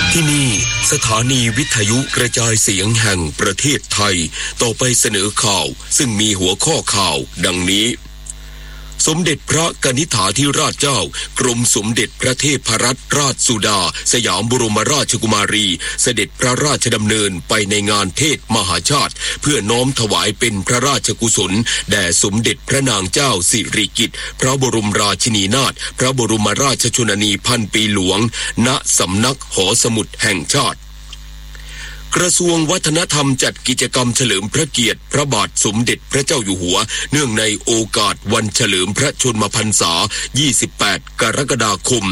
ที่นี่สถานีวิทยุกระจายเสียงแห่งประเทศไทยต่อไปเสนอข่าวซึ่งมีหัวข้อข่าวดังนี้สมเด็จพระกนิษฐาธิราชเจ้ากรมสมเด็จพระเทพรัตนราชสุดาสยามบรมราชกุมารีเสด็จพระราชดำเนินไปในงานเทศมหาชาติเพื่อน้อมถวายเป็นพระราชกุศลแด่สมเด็จพระนางเจ้าสิริกิติ์พระบรมราชินีนาถพระบรมราชชนนีพันปีหลวงณสำนักหอสมุดแห่งชาติกระทรวงวัฒนธรรมจัดกิจกรรมเฉลิมพระเกียรติพระบาทสมเด็จพระเจ้าอยู่หัวเนื่องในโอกาสวันเฉลิมพระชนมพรรษา 28 กรกฎาคม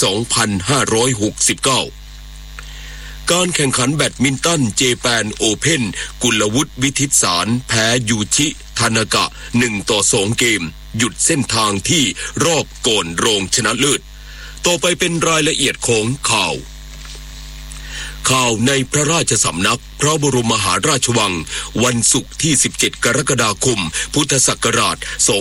2569 การแข่งขันแบดมินตันเจแปนโอเพ่นกุลวุฒิวิทิตสารแพ้ยูชิทานากะ1-2 เกมหยุดเส้นทางที่รอบก่อนรองชนะเลิศต่อไปเป็นรายละเอียดของข่าวในพระราชสำนักพระบรมมหาราชวังวันศุกร์ที่17กรกฎาคมพุทธศักราช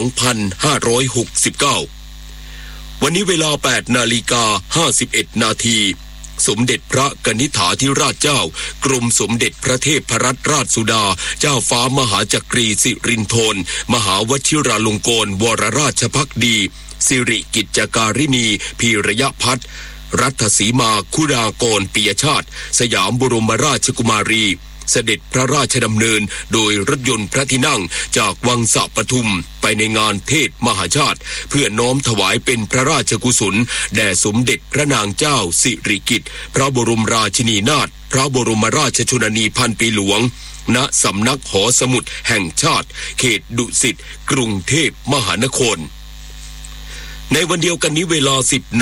2569วันนี้เวลา 8:51 นาทีสมเด็จพระกนิษฐาธิราชเจ้ากรมสมเด็จพระเทพรัตนราชสุดาเจ้าฟ้ามหาจักรีสิรินธรมหาวชิราลงกรณวรราชภักดีสิริกิจการินีพีระยพัฒน์รัตสีมาคุณากรปิยชาติสยามบรมราชกุมารีเสด็จพระราชดำเนินโดยรถยนต์พระที่นั่งจากวังสะปทุมไปในงานเทศมหาชาติเพื่อน้อมถวายเป็นพระราชกุศลแด่สมเด็จพระนางเจ้าสิริกิติ์พระบรมราชินีนาถพระบรมราชชนนีพันปีหลวงณสำนักหอสมุดแห่งชาติเขตดุสิตกรุงเทพมหานครในวันเดียวกันนี้เวลา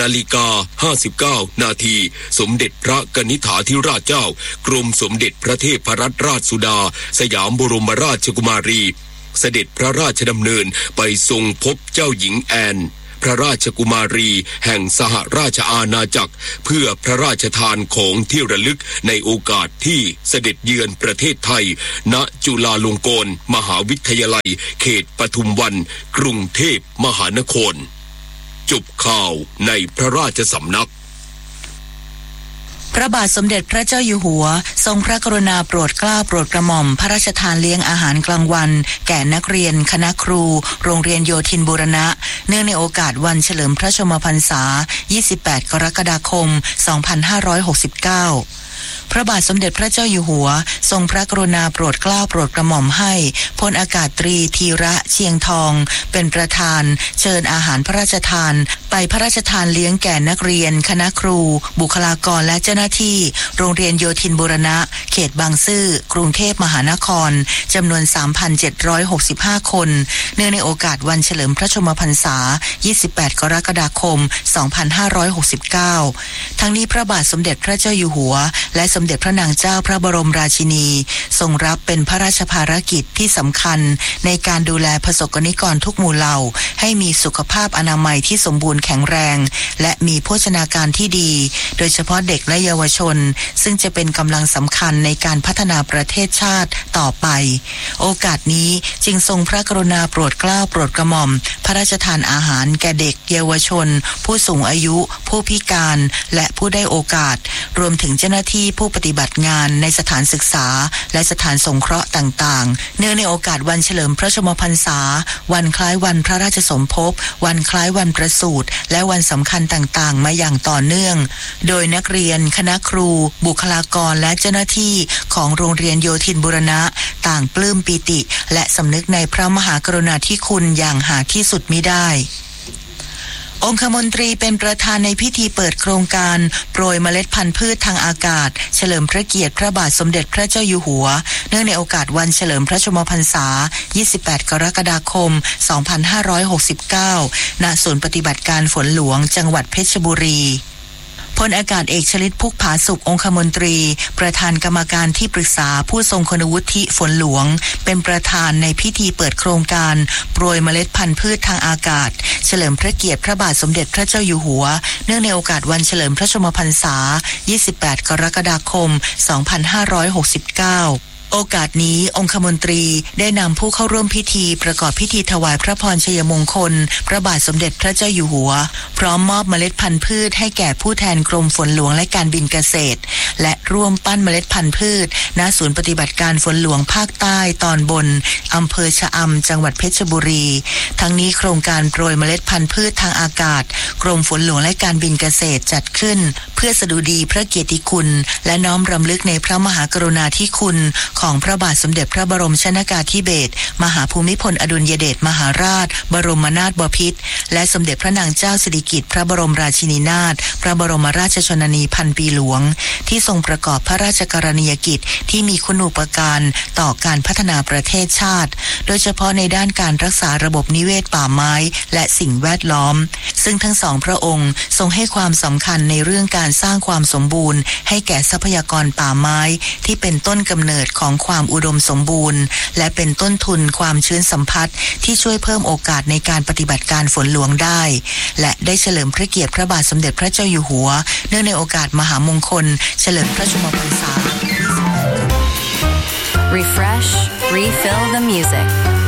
10:59 นาทีสมเด็จพระกนิษฐาธิราชเจ้ากรมสมเด็จพระเทพรัตนราชสุดาสยามบรมราชกุมารีเสด็จพระราชดำเนินไปทรงพบเจ้าหญิงแอนพระราชกุมารีแห่งสหราชอาณาจักรเพื่อพระราชทานของที่ระลึกในโอกาสที่เสด็จเยือนประเทศไทยณจุฬาลงกรณ์มหาวิทยาลัยเขตปทุมวันกรุงเทพมหานครจบข่าวในพระราชสำนักพระบาทสมเด็จพระเจ้าอยู่หัวทรงพระกรุณาโปรดเกล้าโปรดกระหม่อมพระราชทานเลี้ยงอาหารกลางวันแก่นักเรียนคณะครูโรงเรียนโยธินบูรณะเนื่องในโอกาสวันเฉลิมพระชนมพรรษา 28 กรกฎาคม 2569พระบาทสมเด็จพระเจ้าอยู่หัวทรงพระกรุณาโปรดเกล้าโปรดกระหม่อมให้พลอากาศตรีธีระเชียงทองเป็นประธานเชิญอาหารพระราชทานไปพระราชทานเลี้ยงแก่นักเรียนคณะครูบุคลากรและเจ้าหน้าที่โรงเรียนโยธินบูรณะเขตบางซื่อกรุงเทพมหานครจำนวน 3,765 คนเนื่องในโอกาสวันเฉลิมพระชนมพรรษา 28 กรกฎาคม 2569 ทั้งนี้พระบาทสมเด็จพระเจ้าอยู่หัวและสมเด็จพระนางเจ้าพระบรมราชินีทรงรับเป็นพระราชภารกิจที่สำคัญในการดูแลประสบกนิกรทุกหมู่เหล่าให้มีสุขภาพอนามัยที่สมบูรณ์แข็งแรงและมีโภชนาการที่ดีโดยเฉพาะเด็กและเยาวชนซึ่งจะเป็นกำลังสำคัญในการพัฒนาประเทศชาติต่อไปโอกาสนี้จึงทรงพระกรุณาโปรดเกล้าโปรดกระหม่อมพระราชทานอาหารแก่เด็กเยาวชนผู้สูงอายุผู้พิการและผู้ได้โอกาสรวมถึงเจ้าหน้าที่ผู้ปฏิบัติงานในสถานศึกษาและสถานสงเคราะห์ต่างๆเนื่องในโอกาสวันเฉลิมพระชนมพรรษาวันคล้ายวันพระราชสมภพวันคล้ายวันประสูติและวันสำคัญต่างๆมาอย่างต่อเนื่องโดยนักเรียนคณะครูบุคลากรและเจ้าหน้าที่ของโรงเรียนโยธินบูรณะต่างปลื้มปิติและสำนึกในพระมหากรุณาธิคุณอย่างหาที่สุดมิได้องคมนตรีเป็นประธานในพิธีเปิดโครงการโปรยเมล็ดพันธุ์พืชทางอากาศเฉลิมพระเกียรติพระบาทสมเด็จพระเจ้าอยู่หัวเนื่องในโอกาสวันเฉลิมพระชนมพรรษา 28 กรกฎาคม 2569 ณ ศูนย์ปฏิบัติการฝนหลวงจังหวัดเพชรบุรีพลอากาศเอกชลิตพุกผาสุของคมนตรีประธานกรรมการที่ปรึกษาผู้ทรงคุณวุฒิฝนหลวงเป็นประธานในพิธีเปิดโครงการโปรยเมล็ดพันธุ์พืชทางอากาศเฉลิมพระเกียรติพระบาทสมเด็จพระเจ้าอยู่หัวเนื่องในโอกาสวันเฉลิมพระชนมพรรษา 28 กรกฎาคม 2569 โอกาสนี้องคมนตรีได้นำผู้เข้าร่วมพิธีประกอบพิธีถวายพระพรชัยมงคลพระบาทสมเด็จพระเจ้าอยู่หัวพร้อมมอบเมล็ดพันธุ์พืชให้แก่ผู้แทนกรมฝนหลวงและการบินเกษตรและร่วมปั้นเมล็ดพันธุ์พืชณศูนย์ปฏิบัติการฝนหลวงภาคใต้ตอนบนอำเภอชะอำจังหวัดเพชรบุรีทั้งนี้โครงการโปรยเมล็ดพันธุ์พืชทางอากาศกรมฝนหลวงและการบินเกษตรจัดขึ้นเพื่อสดุดีพระเกียรติคุณและน้อมรำลึกในพระมหากรุณาธิคุณของพระบาทสมเด็จพระบรมชนกาธิเบศรมหาภูมิพลอดุลยเดชมหาราชบรมนาถบพิตรและสมเด็จพระนางเจ้าสิริกิติ์พระบรมราชินีนาถพระบรมราชชนนีพันปีหลวงที่ทรงประกอบพระราชกรณียกิจที่มีคุณูปการต่อการพัฒนาประเทศชาติโดยเฉพาะในด้านการรักษาระบบนิเวศป่าไม้และสิ่งแวดล้อมซึ่งทั้งสองพระองค์ทรงให้ความสำคัญในเรื่องการสร้างความสมบูรณ์ให้แก่ทรัพยากรป่าไม้ที่เป็นต้นกำเนิดของความอุดมสมบูรณ์และเป็นต้นทุนความชื้นสัมผัสที่ช่วยเพิ่มโอกาสในการปฏิบัติการฝนหลวงได้และได้เฉลิมพระเกียรติพระบาทสมเด็จพระเจ้าอยู่หัวเนื่องในโอกาสมหามงคลเฉลิมพระชนมพรรษา Refresh, refill the music.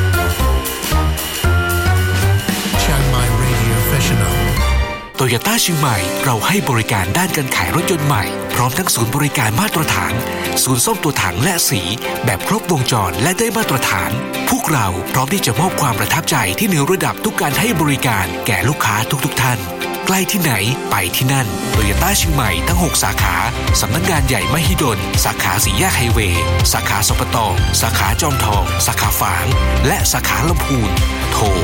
Chiang Mai Radio Professional โตโยต้าเชียงใหม่เราให้บริการด้านการขายรถยนต์ใหม่พร้อมทั้งศูนย์บริการมาตรฐานศูนย์ซ่อมตัวถังและสีแบบครบวงจรและได้มาตรฐานพวกเราพร้อมที่จะมอบความประทับใจที่เหนือระดับทุกการให้บริการแก่ลูกค้าทุกท่านใกล้ที่ไหนไปที่นั่นโตโยต้าเชียงใหม่ทั้ง6สาขาสำนักงานใหญ่มหิดลสาขาสี่แยกไฮเวย์สาขาสปต.สาขาจอมทองสาขาฝางและสาขาลำพูนโทร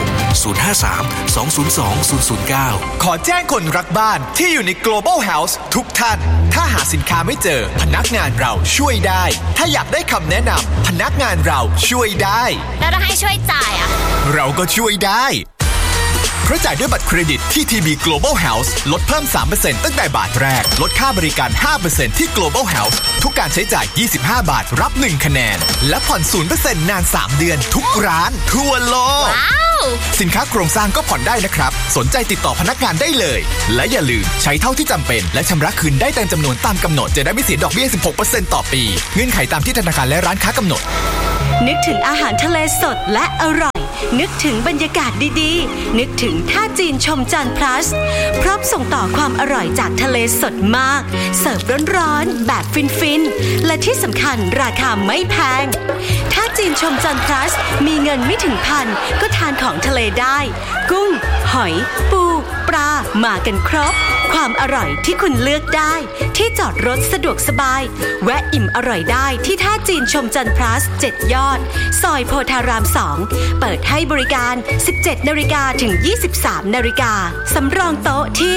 053-202-009 ขอแจ้งคนรักบ้านที่อยู่ใน Global House ทุกท่านถ้าหาสินค้าไม่เจอพนักงานเราช่วยได้ถ้าอยากได้คำแนะนำพนักงานเราช่วยได้แล้วถ้าให้ช่วยจ่ายเราก็ช่วยได้เพราะจ่ายด้วยบัตรเครดิตที่ TB Global House ลดเพิ่ม 3% ตั้งแต่บาทแรกลดค่าบริการ 5% ที่ Global House ทุกการใช้จ่าย25 บาทรับ1คะแนนและผ่อน 0% นาน3เดือนทุกร้านทั่วโลกสินค้าโครงสร้างก็ผ่อนได้นะครับสนใจติดต่อพนักงานได้เลยและอย่าลืมใช้เท่าที่จำเป็นและชำระคืนได้ตามจำนวนตามกำหนดจะได้ไม่เสียดอกเบี้ย 16% ต่อปีเงื่อนไขตามที่ธนาคารและร้านค้ากำหนดนึกถึงอาหารทะเลสดและอร่อยนึกถึงบรรยากาศดีๆนึกถึงท่าจีนชมจันทร์พลัสพร้อมส่งต่อความอร่อยจากทะเลสดมากเสิร์ฟร้อนๆแบบฟินๆและที่สำคัญราคาไม่แพงท่าจีนชมจันทร์พลัสมีเงินไม่ถึงพันก็ทานของทะเลได้กุ้งหอยปูปลามากันครบความอร่อยที่คุณเลือกได้ที่จอดรถสะดวกสบายแวะอิ่มอร่อยได้ที่ท่าจีนชมจันทร์พลัส7 ยอดซอยโพธาราม2เปิดให้บริการ 17 นาฬิกาถึง 23 นาฬิกาสำรองโต๊ะที่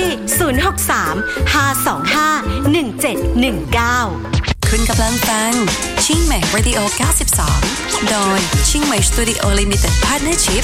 063-525-1719 คุณกำลังฟังชิงใหม่ Radio 92 โดยชิงใหม่ Studio Limited Partnership